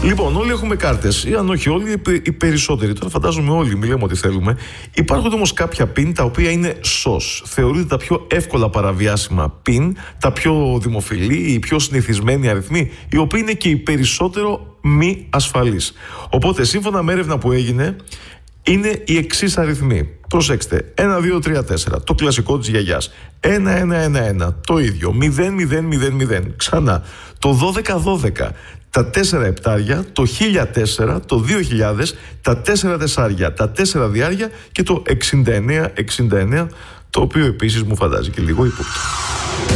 Λοιπόν, όλοι έχουμε κάρτες, ή αν όχι όλοι, οι περισσότεροι. Τώρα φαντάζομαι όλοι, μη λέμε ό,τι θέλουμε. Υπάρχουν όμως κάποια PIN τα οποία είναι SOS. Θεωρείται τα πιο εύκολα παραβιάσιμα PIN, τα πιο δημοφιλή, οι πιο συνηθισμένοι αριθμοί, οι οποίοι είναι και οι περισσότερο μη ασφαλείς. Οπότε, σύμφωνα με έρευνα που έγινε, είναι οι εξής αριθμοί. Προσέξτε, 1, 2, 3, 4, το κλασικό της γιαγιάς. 1, 1, 1, 1, το ίδιο. 0, 0, 0, 0. Ξανά, το 12, 12. Τα 4 επτάρια, το 1004, το 2000, τα 4 τεσσάρια, τα 4 διάρια και το 69, 69, το οποίο επίσης μου φαντάζει και λίγο ύποπτο.